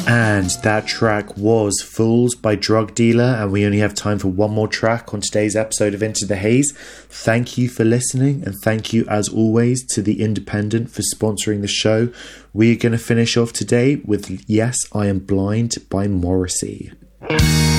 And that track was Fools by Drug Dealer, and we only have time for one more track on today's episode of Into the Haze. Thank you for listening, and thank you as always to The Independent for sponsoring the show. We're going to finish off today with Yes, I Am Blind by Morrissey.